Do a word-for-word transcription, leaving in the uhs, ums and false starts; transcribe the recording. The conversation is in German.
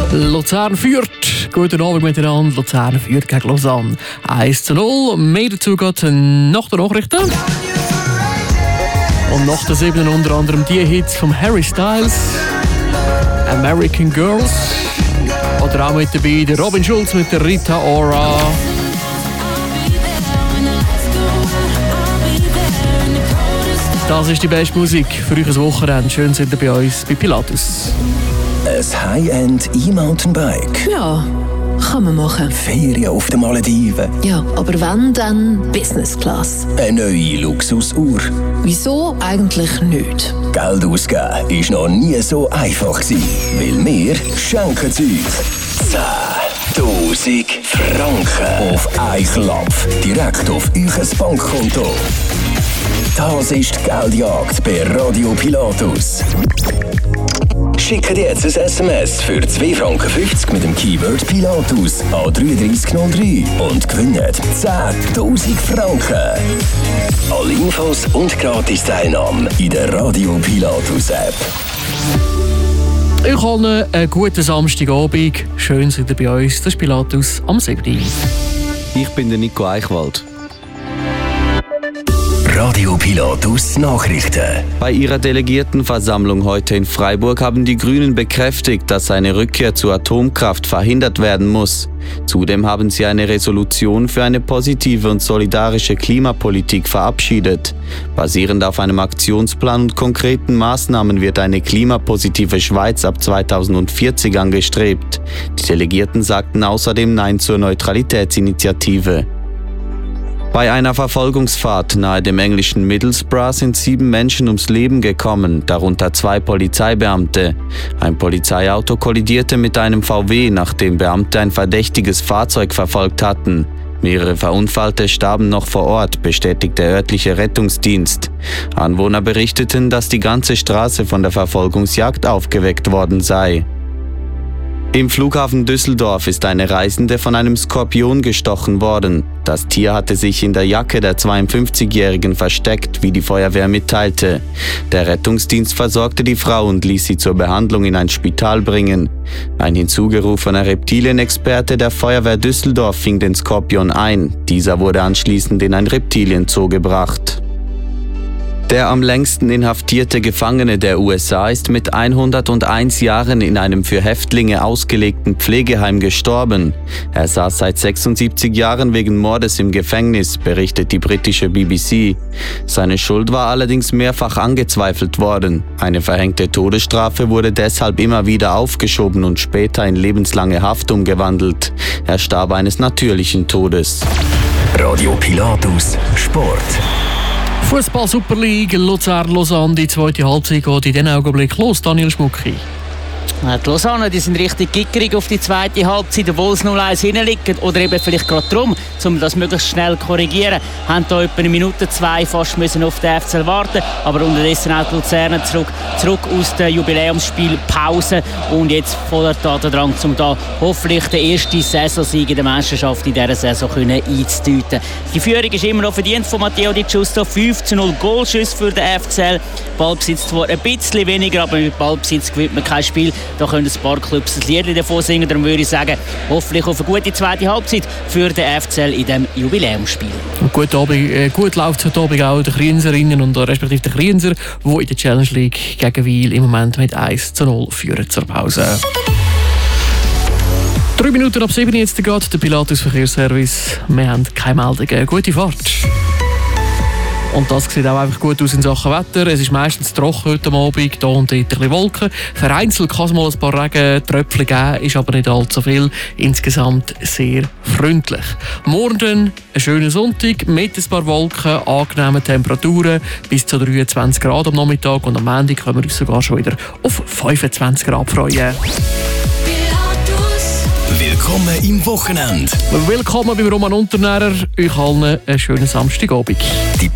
Luzern führt. Guten Abend miteinander. Luzern führt gegen Lausanne. eins zu null. Mehr dazu geht nach den Nachrichten. Und nach der siebten unter anderem die Hits von Harry Styles, American Girls. Oder auch mit dabei der Robin Schulz mit der Rita Ora. Das ist die beste Musik für euch ein Wochenende. Schön sind ihr bei uns bei Pilatus. Ein High-End E-Mountainbike. Ja, kann man machen. Ferien auf den Malediven. Ja, aber wenn, dann Business Class. Eine neue Luxusuhr. Wieso eigentlich nicht? Geld ausgeben ist noch nie so einfach gewesen, weil wir schenken es euch. zehntausend Franken auf einen Klapp. Direkt auf euer Bankkonto. Das ist die Geldjagd bei Radio Pilatus. Schickt jetzt ein S M S für zwei Franken fünfzig mit dem Keyword Pilatus an drei drei null drei und gewinnt zehntausend Franken. Alle Infos und Gratis-Teilnahme in der Radio Pilatus App. Ich habe einen guten Samstagabend. Schön seid ihr bei uns. Das ist Pilatus am siebten Ich bin der Nico Eichwald. Radio Pilatus Nachrichten. Bei ihrer Delegiertenversammlung heute in Freiburg haben die Grünen bekräftigt, dass eine Rückkehr zur Atomkraft verhindert werden muss. Zudem haben sie eine Resolution für eine positive und solidarische Klimapolitik verabschiedet. Basierend auf einem Aktionsplan und konkreten Maßnahmen wird eine klimapositive Schweiz ab zweitausendvierzig angestrebt. Die Delegierten sagten außerdem Nein zur Neutralitätsinitiative. Bei einer Verfolgungsfahrt nahe dem englischen Middlesbrough sind sieben Menschen ums Leben gekommen, darunter zwei Polizeibeamte. Ein Polizeiauto kollidierte mit einem V W, nachdem Beamte ein verdächtiges Fahrzeug verfolgt hatten. Mehrere Verunfallte starben noch vor Ort, bestätigt der örtliche Rettungsdienst. Anwohner berichteten, dass die ganze Straße von der Verfolgungsjagd aufgeweckt worden sei. Im Flughafen Düsseldorf ist eine Reisende von einem Skorpion gestochen worden. Das Tier hatte sich in der Jacke der zweiundfünfzigjährigen versteckt, wie die Feuerwehr mitteilte. Der Rettungsdienst versorgte die Frau und ließ sie zur Behandlung in ein Spital bringen. Ein hinzugerufener Reptilienexperte der Feuerwehr Düsseldorf fing den Skorpion ein. Dieser wurde anschließend in ein Reptilienzoo gebracht. Der am längsten inhaftierte Gefangene der U S A ist mit hunderteins Jahren in einem für Häftlinge ausgelegten Pflegeheim gestorben. Er saß seit sechsundsiebzig Jahren wegen Mordes im Gefängnis, berichtet die britische B B C. Seine Schuld war allerdings mehrfach angezweifelt worden. Eine verhängte Todesstrafe wurde deshalb immer wieder aufgeschoben und später in lebenslange Haft umgewandelt. Er starb eines natürlichen Todes. Radio Pilatus Sport. Fußball Super League, Luzern-Lausanne, die zweite Halbzeit geht in diesem Augenblick los. Daniel Schmucki. Die Lausanne, die sind richtig gickerig auf die zweite Halbzeit, obwohl es null eins hinliegen. Oder eben vielleicht gerade darum, um das möglichst schnell zu korrigieren. Haben da etwa eine Minute, zwei fast müssen auf den F C L warten. Aber unterdessen auch die Luzerner zurück, zurück aus der Jubiläumsspielpause. Und jetzt voller Tatendrang, um da hoffentlich den ersten Saisonsieg in der Meisterschaft in dieser Saison einzutüten. Die Führung ist immer noch verdient von Matteo Di Giusto. fünf zu null Goalschüsse für den F C L. Ballbesitz zwar ein bisschen weniger, aber mit Ballbesitz gewinnt man kein Spiel. Da können ein paar Clubs ein Lied davon singen. Darum würde ich sagen, hoffentlich auf eine gute zweite Halbzeit für den F C L in diesem Jubiläumsspiel. Und gut, Abend, äh, gut läuft es heute Abend auch den Krienserinnen und respektive den Krienser, die in der Challenge League gegen Wil im Moment mit eins zu null führen zur Pause. Drei Minuten ab sieben jetzt geht der Pilatus Verkehrsservice. Wir haben keine Meldungen. Gute Fahrt. Und das sieht auch einfach gut aus in Sachen Wetter. Es ist meistens trocken heute Abend, hier und dort ein bisschen Wolken. Vereinzelt kann es mal ein paar Regentröpfchen geben, ist aber nicht allzu viel. Insgesamt sehr freundlich. Morgen ein schöner Sonntag mit ein paar Wolken, angenehmen Temperaturen bis zu dreiundzwanzig Grad am Nachmittag. Und am Montag können wir uns sogar schon wieder auf fünfundzwanzig Grad freuen. Willkommen im Wochenende. Willkommen beim Roman Unternehrer. Euch allen einen schönen Samstagabend. Die